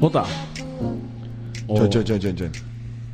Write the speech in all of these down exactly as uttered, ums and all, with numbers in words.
Bota. Txoin, txoin, txoin, txoin, txoin.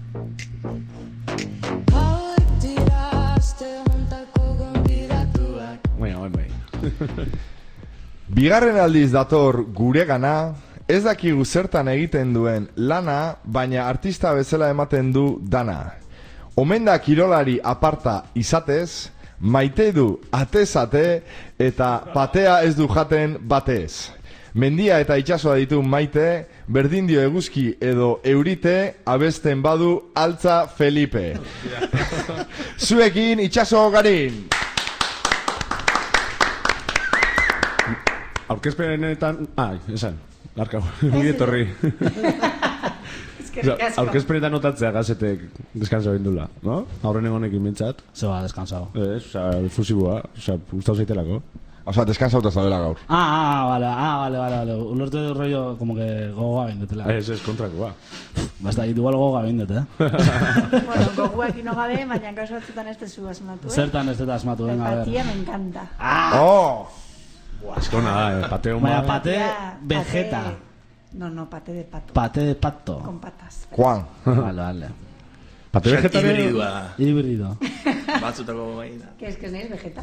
Baina, baina, baina. Bigarren aldiz dator guregana, ez dakigu zertan egiten duen lana, baina artista bezala ematen du dana. Omen da kirolari aparta izatez, maite du atezate eta patea ez du jaten batez. Mendia eta itsasoa ditu maite, berdin dio eguzki edo eurite, abesten badu altza Felipe. Zuekin itsaso garin! Aurkezpenetan... Ah, esan, larkau, nire etorri. Aurkezpenetan notatzea gazetek deskansa bindula, no? Aurren egonekin bintzat. Zeba, descansado. Ez, oza, fusibua, oza, gustau zaitelako. Osa, descansauta zaudela gaur. Ah, ah, vale, ah, vale, vale, vale. Ulertu edo rollo, como que gogoa bindetela. Ez, ez, kontrakoa. Basta, igual gogoa bindet, eh? Bueno, gogoak ino gabe, baina gauza batzutan ez tezu asmatu, eh? Zertan ez dut asmatu, venga, a ver. Empatia me encanta. Ah! Oh! Eskona da, eh, pateo Baina, ma... pate vegeta. No, no, pate de pato. Pate de pato. Con patas. Juan. Vale, vale. Pate vegetare... Hibridua. Híbrido. Batzutako bai da. Que es que neiz vegeta?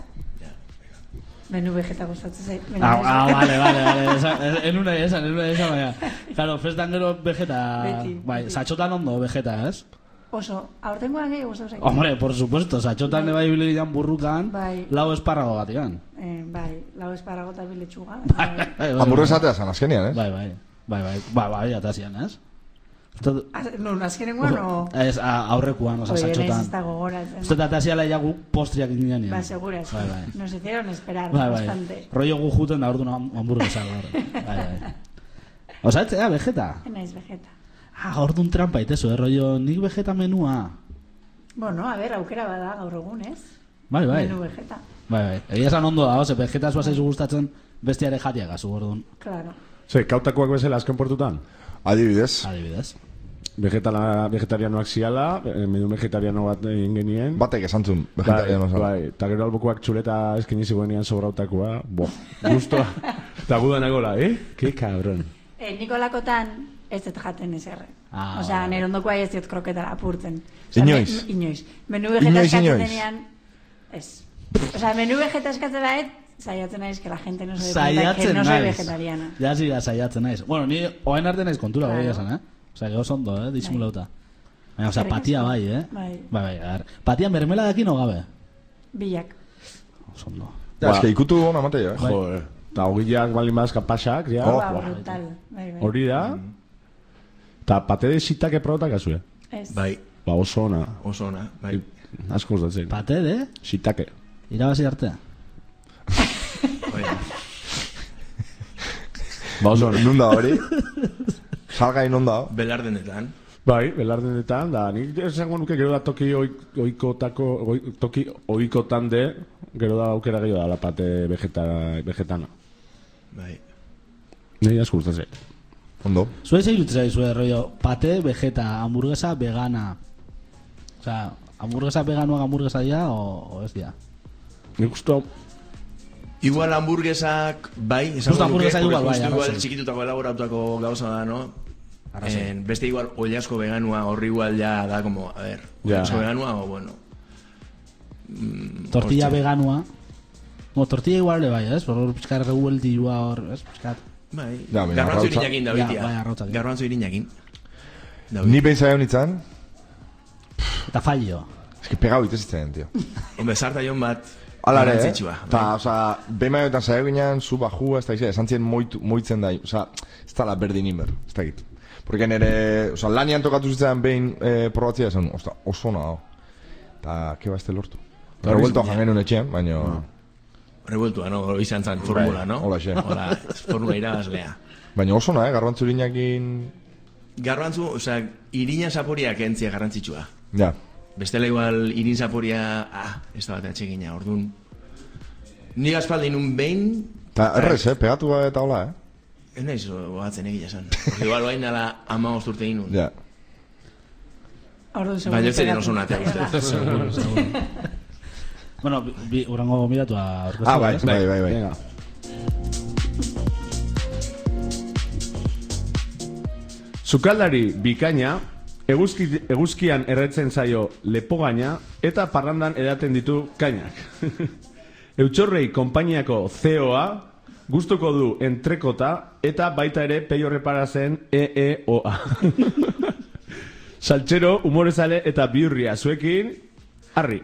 Menú vegeta gustatzen zait. Ah, ah, vale, vale, vale. Esa, en una de esas, en una de esas, baina. Claro, festan gero vegeta... Beti, Bai, beti. satxotan ondo vegeta, ez? Oso, aurtengoan gehi gustau zait. Hombre, por supuesto, satxotan bai bilidan burrukan, Bai. lau esparrago batikan. Eh, bai, lau esparago eta biletxuga. Hamburguesatea zan azkenian, ez? Bai, bai, bai, bai, bai, bai, atazian, ez? No, azkenengoan o... Ez, aurrekuan, oza, Oye, satxotan. ez da gogoratzen. Uste tataziala ja gu postriak indian. Ba, segura, Bai, bai. nos hicieron esperar Bai, bai. bastante. Rollo gu juten da ordu hamburguesa. Bai, bai. Osa, etzea, vegeta. Naiz vegeta. Ah, orduan trampa itezu, eh, rollo, nik vegeta menua. Bueno, a ver, aukera bada gaur egun, ez? Bai, bai. Menú vegeta. Bai, bai. Egia esan ondo da, oze, vegeta zua zaizu gustatzen bestiare jatiak azu, orduan. Claro. Ze, kautakoak bezala azken portutan? Adibidez. Adibidez. Vegetala, vegetarianoak ziala, menú vegetariano bat egin genien. Batek esan zuen, vegetariano zala. Bai, eta gero albokoak txuleta eskini ziguenean sobrautakoa. Bo, gustoa. Eta gudan egola, eh? Ke cabron. Eh, Nikolakotan ez dut jaten ezerre. Ah, Osea, vale. nire ondokoa ez dut kroketara apurtzen. Inoiz? Me, inoiz. Menú vegeta Inoiz, eskatzen inoiz. denean, ez. Osea, menú vegeta eskatzen baet, saiatzen naiz, que la gente no se dé cuenta que Saiatzen no soy naiz. vegetariana. Ja, sí, ja, saiatzen naiz. Bueno, ni oen arte naiz kontura, Claro. bai esan, eh? Osea, gero ondo, eh? Disimulauta. Baina, osea, Eskerrik patia asko. bai, eh? Bai. Bai, bai, a ver. Patia mermela daki no gabe. Bilak. Oso ondo. Ja, eske ikutu hona matea, eh? Joder. Eta hogiak balin bazka pasak, ja. Oh, Ba, buah. brutal. Bai, bai. Hori da. Eta pate de sitake probatak azue. Ez. Bai, Ba, oso ona. oso ona, bai. Asko gustatzen. Pate, de? Sitake. Irabazi arte. Bai. Ba, oso, nun da hori? Salgai nun da? Belardenetan. Bai, belardenetan, da, nik esango nuke gero da toki oik- oikotako, oi- toki oikotan de, gero da aukera gehiago da la pate vegeta, vegetana. Bai. Nire asko gustatzen. Ondo. Zue zei lutzea zue, rollo, pate, vegeta, hamburguesa, vegana. Osea, hamburguesa veganoak hamburguesa dira, o, o ez dira? Nik usto, Igual hamburguesak, bai, Justo esango nuke, hamburguesa porque igual, bai, justo igual arrazoi. txikitutako elaboratutako gauza da, no? Arrazoi. En, beste igual oilasko veganua horri igual ya da como, a ver, Ya. oilasko veganua o bueno. Mm, Tortilla hortxe. veganua. No, tortilla igual le bai, ez? Hor pizkar revueltilua hor, ez? Pizkat. Bai, Ja, baina garrantzu arrautza- irinakin da Ja, bitia. bai, arrautzakin. Garrantzu irinakin. Da Ni behin zaila honitzen, Eta fallo. eski pegau itezitzen, tío. Hombre, sarta jon bat, Ala ere, eh? garrantzitsua, Eta, bai. oza, behin maioetan zaila ginean, zu bajua, ez da izan, esan zien moitu, moitzen da, oza, ez da la berdin inber, ez da egit. Porque nire, oza, lanian tokatu zitzen behin eh, probatzea, esan, oza, oso na, hau. Eta, keba ez lortu. Hori Revuelto izan, jangenun etxean, baina... Revueltua, no? Izan zan formula, Bai, no? hola xe. Hola, formula irabazlea. Baina oso na, eh, garrantzu irinakin... Garrantzu, osea, irina zaporia kentzia garrantzitsua. Ja, Bestela igual irin zaporia, ah, ez da bat atxegina, orduan. Ni aspaldi nun behin... eta errez, eh, pegatu ba eta hola, eh? Ez nahiz gogatzen egia esan. Porque igual bain ala ama osturte inun. Ja. Orduan, seguro. Baina ez ziren oso natea uste. Seguro, seguro. Bueno, bi, bi, urango miratu a orkestu. Ah, bai, bai, bai, bai. venga. Sukaldari bikaina, eguzki, eguzkian erretzen zaio lepo gaina, eta parrandan edaten ditu kainak. Eutxorrei konpainiako C E O-a, gustuko du entrekota, eta baita ere peio reparazen E E O-a. Saltxero, humorezale eta biurria zuekin, arri.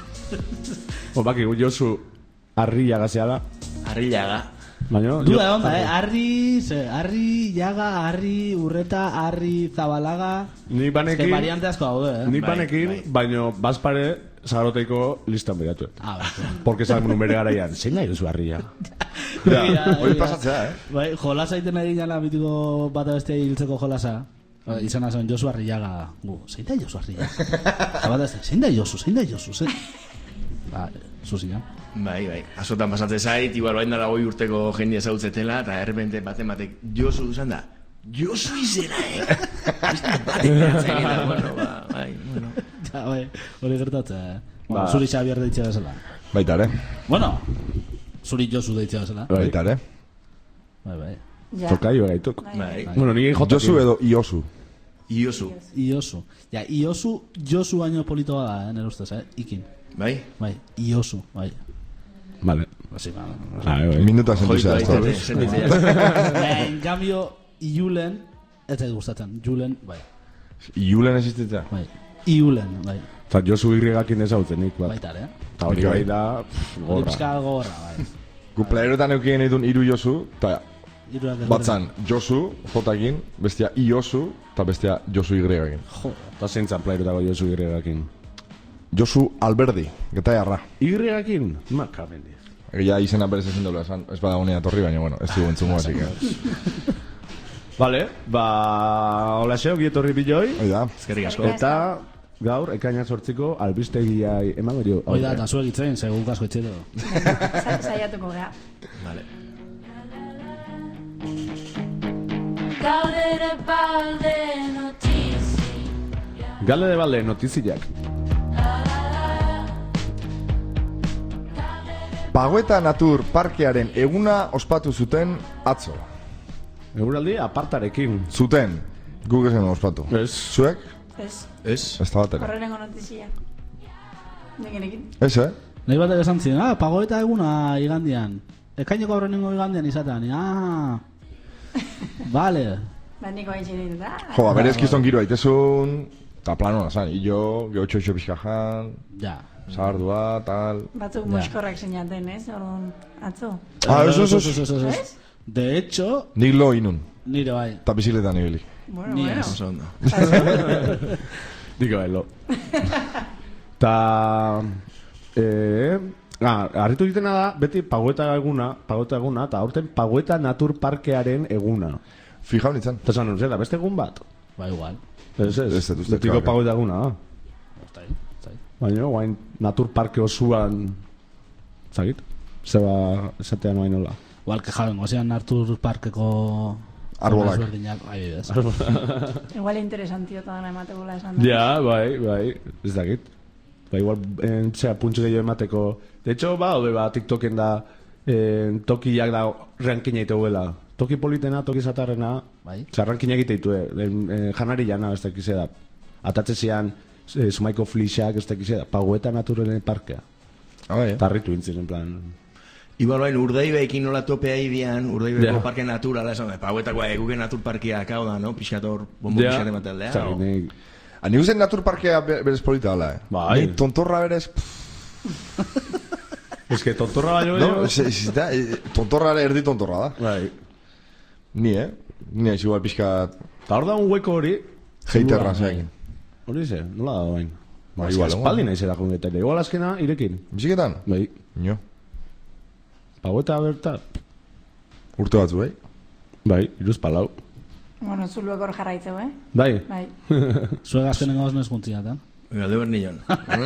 O, baki, Josu, arri jagazea da. Arri jaga. Baina, Duda egon da, eh? Arri, ze, arri, jaga, arri, urreta, arri, zabalaga... Ni banekin... Ez que variante asko daude, eh? Ni Bai, banekin, bai. baino, bazpare, zagaroteiko listan beratu. Ah, bai. Porque zagun numere garaian, zein nahi duzu arria? Ja, hori pasatzea, eh? Bai, jolasa iten nahi gana mitiko bat bestea hiltzeko jolasa. Bai, izan azon, Josu Arriaga. Gu, zein da Josu Arriaga? Bat bestea, zein da Josu, zein da Josu, zein... Ba, zuzina. Bai, bai. Azotan pasatzen zait, igual bain dara goi urteko jendia zautzetela, eta errepente baten batek, Josu duzan da, Josu izena, eh? Beste batek datzen gila, bueno, ba, bai, bueno. Ja, bai, hori gertatzea, eh? Bueno, Ba. zuri Xabier deitzea bezala. Baita ere, Bueno, zuri Josu deitzea bezala. baita ere. Bai, bai. Ja. Tokaio gaituk. Bai. Bueno, nire jotak. Josu edo Iosu. Iosu. Iosu. Ja, Iosu, Josu baino politoa da, eh, nire ustez, eh? Ikin. Bai? Bai, Iosu, bai. Vale. Así, ba, Ah, bai. Minuta sentuzea, Joitu ez da. aitete, sentitzea. en cambio, Iulen, ez zait gustatzen. Julen, bai. Iulen existitzea? Bai. Iulen, bai. Eta Josu irrigakin ezautzen nik, bat. Baita, eh? Eta hori bai da, pff, Hori gorra. pixka gogorra, bai. Gu playerotan eukien ditun iru Josu, eta Hirurak ez batzan Josu, jotakin, bestia Iosu, eta bestia Josu Y-ekin. Jo, Eta zeintzan playerotako Josu irrigakin. Josu Alberdi, geta jarra. Irrigakin? Ma, kamendi. Ja izena berez ezin dola esan, ez bada unea torri, baina, bueno, ez dugu entzungo, así que... Vale, ba, hola xeo, gietorri biloi. Hoi da, Eskerrik asko. Eta gaur, ekaina sortziko, albistegia emango jo. hoi da, eta zuek itzen, segun kasko etxero. Sa- Saiatuko gara. Vale. Galdere balde notizi Gale de balde, notiziak. Pagoeta Natur Parkearen eguna ospatu zuten atzo. Eguraldi apartarekin. Zuten, guk ezen ospatu. Ez. Zuek, Ez, Ez? ez da bat ere. horrenengo notizia. Negenekin. Ez, eh? Nahi batek esan ziren, ah, pagoeta eguna igandian. Ekaineko aurrenengo igandian izatean, ah... Vale. Ba, niko hain txerit, da? Jo, ba, berez kiston giro aitezun, eta plano nazan, ilo, geotxo etxo pixka jan, Ja. sardua, tal... Batzuk Ja. moskorrak sinaten, ez? Orduan, atzo. Ah, eso, eso, eso, eso, eso. De hecho, Nik lo inun, nire bai. eta bizikletan ibili. Bueno, Ni bueno. ez. Oso ondo. Diko bailo. Ta... Eh... Ah, harritu egitena da, beti pagoeta eguna, pagoeta eguna, eta aurten pagoeta natur parkearen eguna. Fijau nintzen. Eta zan, da beste egun bat? Ba, igual. Ez, ez, Ez dut uste, betiko claro. pagoeta eguna, da. Está ahí, está ahí. Baina, guain natur parke osuan... Zagit? Zeba esatea noain nola. Igual que jaben, gozean Artur Parkeko... Arbolak. Ezberdinak, bai, bidez. Igual interesantio eta dana ematekola esan da. Ja, bai, bai, ez dakit. Ba, igual, entzea puntxu gehiago emateko. De hecho, ba, hobe, ba, TikToken da, en, tokiak da, rankina iteuela. Toki politena, toki zatarrena, Bai. Osa, rankina egite ditue. En, janari jana, ez dakize da. Atatze zian, e, Zumaiko flixak, ez dakize da. Pagoeta naturelen parkea. Ah, bai, eh? Tarritu intzien, en plan... Igual bain, urdaibeekin nola topea ibian, urdaibeeko Ja. parke naturala, esan, pauetako eguke natur parkeak hau da, no? Pixator, bombo Ja. pixate mataldea. Osa, o- nik- Ah, ni usen naturparkea be- berez polita dela, eh? Bai. Ni tontorra berez... pff, Ez que tontorra baino... No, ez, ez, da, eh, tontorra ere erdi tontorra da. Bai. Ni, eh? Ni haiz igual pixka Eta hor da un hueko hori... heiterra Bai. zeakin. Hori ze, nola da bain? Ba, Ba, igual, igual, espaldi nahi zera jungetele. Igual azkena, irekin. Biziketan? Bai, Nio. pagoeta berta. Urte batzu, eh? Bai, iruz palau. Bueno, zuluek hor jarraitzeu, eh? Bai, Bai. Zuek azkenengo gauz nez guntziaten. Galde behar nion.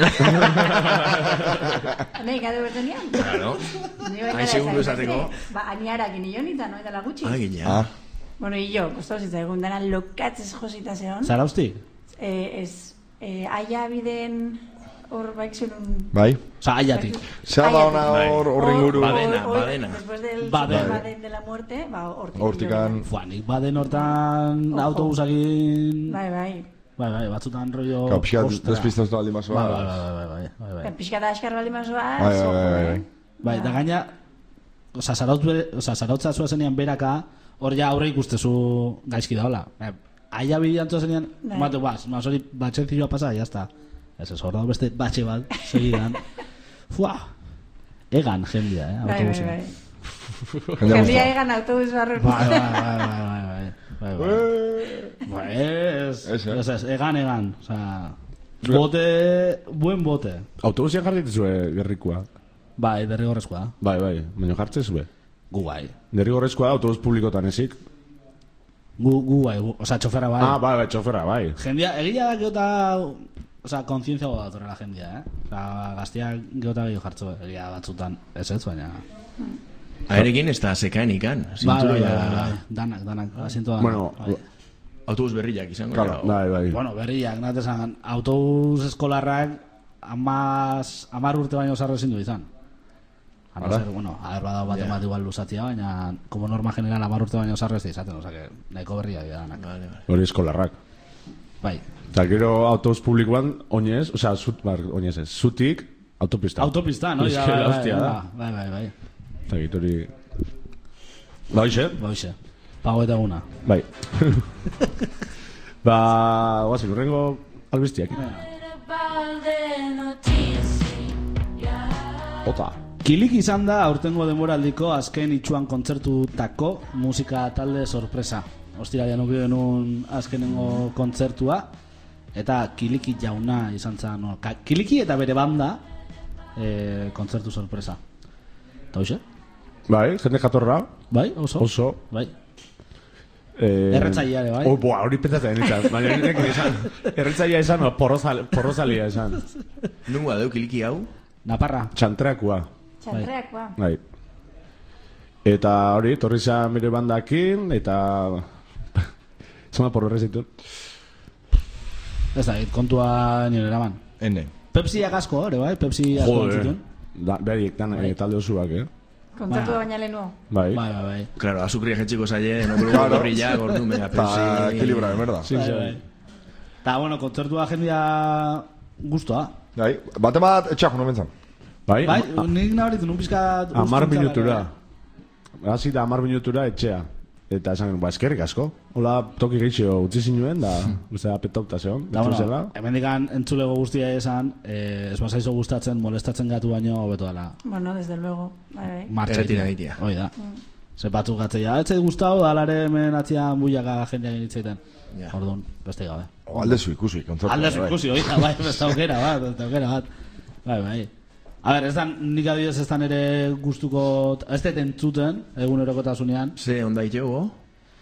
Nei, gade bertenian? Claro. Ni bai Hain gara segundo esan, esateko. Ba, aniarakin nion eta no eta la gutxi. Ah, gina. Ah, Bueno, y yo, gustau zitzaigun dana lokatzez josita zeon. Zaraustik? Eh, ez, eh, aia biden hor baik zuen... Bai. Osa, aiatik. Zea da ona hor hor inguru. Badena, badena. Después del Baden. baden de la muerte, ba, hortik. Hortikan. Fua, nik baden hortan Ojo. autobusakin... Bai, bai. Bai, bai, batzutan rollo... Ka, pixkat ostra. despistaztu aldi mazoa. Bai, bai, bai, bai, bai, bai, bai. Pixka da askar bali mazoa, Bai, bai, bai, bai. Bai, da gaina, oza, zarautz bere, oza, zarautza zua zenean beraka, hor ja aurre ikustezu gaizki daola. Eh, aia bidean zua zenean, Bai. bate, bas, mas hori batxe zioa pasa, jazta. Ez ez, hor dago beste batxe bat, segidan. Fua, egan jendia, eh, Bai, bai, autobusen. bai. Jendea Jendia gusta. egan autobus barrun. Bai, bai, bai, bai, bai, bai, bai, bai. Bai, ez, Ez, eh? ez, ez, egan, egan, oza, bote, buen bote. Autobusian jarri dituzue gerrikoa. Bai, derrigorrezkoa da, Bai, bai, baina jartzen zue. gu bai. Derrigorrezkoa da autobus publikotan ezik. Gu, gu bai, gu, oza, txofera bai. Ah, bai, bai, txofera, bai. Jendia, egia da geota, oza, kontzientzia goda datorrela jendia, eh? Oza, gaztia geota gehiago jartzo, egia batzutan, ez ez, baina... Aerekin ez da sekaen ikan. Bai, Zintura bai, bai, ja... bai, danak, danak, asiento danak. Bueno, bai. Autobus berriak izango. Claro, dira. Bai, bai. Bueno, berriak, natesan, autobus eskolarrak amaz, amar urte baino zarro ezin du izan. A no Hala. ser, bueno, a ver, bada bat bat igual luzatia, baina, como norma general, amar urte baino zarro ez da izaten, oza, que nahiko berria dira danak. Vale, vale. Hori eskolarrak. Bai, Eta gero autobus publikoan, oinez, osea, zut, bar, oinez ez, zutik, autopista. autopista, no? Es Ja, que bai, la bai, hostia da. bai, bai, bai, Eta gitu hori... Ba, hoxe? bai, hoxe, pago eta guna. Bai. Ba, guazik, urrengo albistiak. Balde notizia. Ota. Kilik izan da aurtengo denboraldiko azken itxuan kontzertutako musika talde sorpresa. Ostiralean uki genuen azkenengo kontzertua, eta Kiliki jauna izan zen, no, ka- Kiliki eta bere banda e, kontzertu sorpresa. Eta hoxe? Bai, jende jatorra, Bai, oso? oso. Bai. Eh, Erretzailea ere, bai. Oh, boa, hori petatzen izan. Baina nirek izan. Erretzailea izan, o porrozal, porrozalia izan. Nungoa deu kiliki hau? Naparra. Txantreakua. Txantreak, ba. Bai. Eta hori, torri izan bere bandakin, eta... Zama porro errezitun. Ez da, kontua nire eraman. Ene. Pepsiak asko, ere, bai? Pepsi asko Joder. entzutun. Da, behariek, dan, Bai. eh, talde osuak, eh? Kontzertu Ba. baina lehenuo. Bai. Bai, bai, bai. Claro, azukria jetxiko zaie, no grupo Claro. gorrilla, gordu, mega, Eta Pepsi... ekilibra, berda. Sí, Bai, sí. bai. Ta, bueno, kontzertua jendia gustoa. Bai, bate bat etxak hono bentzan. Bai, Bai, a- nik nabaritu, nun pizka... amar minutura. Hasi da amar minutura etxea. Eta esan, ba, eskerrik asko. Hola, toki gehitxo utzi zinuen, da, uste da petauta zeon. Da, bueno, zela. hemendikan entzulego guztia esan, eh, ez bazaizo gustatzen, molestatzen gatu baino hobeto dela. Bueno, desde luego. Bai, bai. Martxetik. Erretira egitea. Hoi da. Ze batzuk gatzea, ez zait gustau, alare hemen atzian buiaka jendeak egitzeiten. Ja. Orduan, beste gabe. O, aldezu ikusi, kontzertu. Alde ikusi, oida, bai, beste aukera bat, beste aukera bat. Bai, bai. A ber, ez da, nik adibidez ez da nere gustuko, ez dut entzuten, egunerokotasunean, Ze, onda itxego?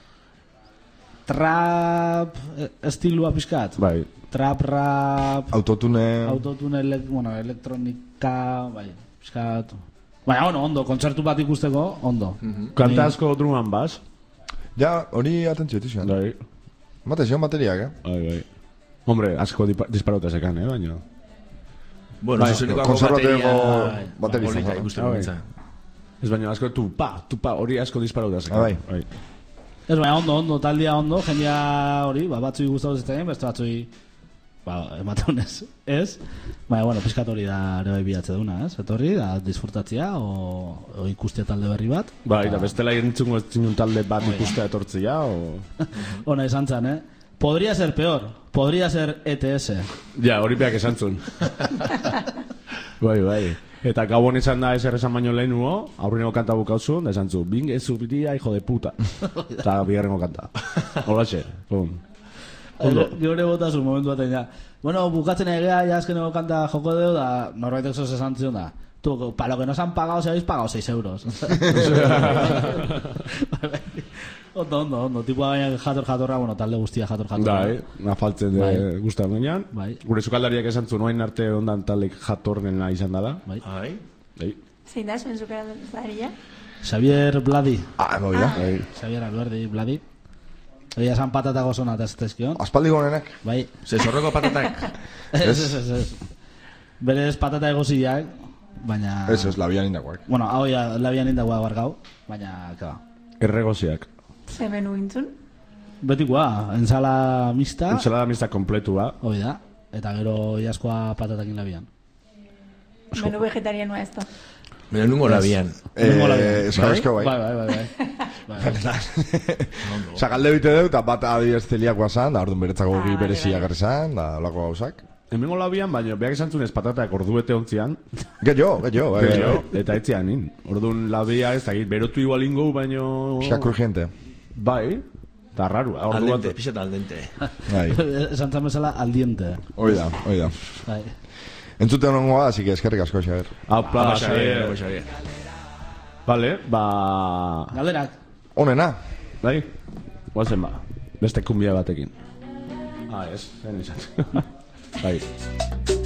trap eh, estilua pixkat. Bai. Trap, rap, Autotune... autotune, elek, bueno, elektronika, bai, pixkat. Baina, bueno, ondo, kontzertu bat ikusteko, ondo. Kanta asko druman bas. Ja, hori atentzio etizioan. Bai, Mate, zion bateriak, eh? bai, bai. Hombre, asko dipa- disparauta zekan, eh, baina... Bueno, Bai, zuzenikoako konservatibo bateria... baterista, Polita zara. ikusten Ah, bai. gintza. Ez baina asko tupa, tupa, hori asko disparauta zekan. Ah, bai. bai. Ez baina ondo, ondo, taldea ondo, jendia hori, ba, batzui gustatu zitzen, beste batzui, ba, ematen ez, ez? Baina, bueno, pizkat hori da ere bai bilatze duna, ez? Etorri, da, disfrutatzea, o, o ikustea talde berri bat. Bai, da bestela entzungo ez zinun talde bat ikustea etortzia, o... Ona izan zen, eh? Podría ser peor, podría ser E T S. Ja, hori beak esan zuen. Bai, bai. Eta gabon izan da ezer esan baino lehenuo, aurreneko kanta bukauzun, da esan zu, binge zubiria, hijo de puta. Eta bigarrengo kanta. Holaxe, pum. Ondo. Geure botasun momentu batean, ja. Bueno, bukatzen egea, ja azkeneko kanta joko deu, da, norbaitek zuz esan zion da. Tú, para lo que nos han pagado, se habéis pagado seis euros. Ondo, ondo, ondo. Tipua baina jator jatorra, bueno, talde guztia jator jatorra. Bai, nafaltzen de Bai. guztan gainean. Bai. Gure sukaldariak esan zuen, oain arte ondan talek jatorrena izan dada. Bai. Ai, Bai, Zein da, zuen zuka zaria? Xavier Bladi. Ah, bai, da. bai. Xavier Alberdi Bladi. Egia san patata gozona eta ez tezkion. Aspaldi gonenak. Bai. ze zorroko patatak. Ez, ez, ez, ez. Berez patata egosiak, baina... Eso es, labian indakoak. Bueno, hau ya, labian indagoa bargau, baina, kaba. Erregoziak. Ze menu intzun? Betikoa, ensala mixta, Ensalada mixta kompletua. hoi da, eta gero iaskoa patatakin labian. Menu vegetarianoa ez da. Baina nungo labian. Nengo labian. Eh, eskarrezko bai. Bai, bai, bai, bai. Osa, galde bite dut, eta bat adibidez zeliakoa zan, da orduan beretzako Ah, gi bai, bereziak bai. garri zan, da olako gauzak. Hemengo labian, baina beak esan zunez patatak orduete ontzian. Gehiago, gehiago, bai, Gero, bai. eta etzian nin. Orduan labia ez dakit, berotu igual ingo, baino... Pixka krujiente. Bai, eta rarua. Al Ordu dente, bat... pixat al dente. Bai, Esan zan bezala aldiente. hoi da, hoi da. Bai. Entzuten hongo da, así que eskerrik asko, Xaber. Apla, Apa, Xavier, Xavier. apa, Xavier. Vale, ba... Galderak. Honena, Bai, guazen ba. Beste kumbia batekin. Ah, ez, zen izan. Bai.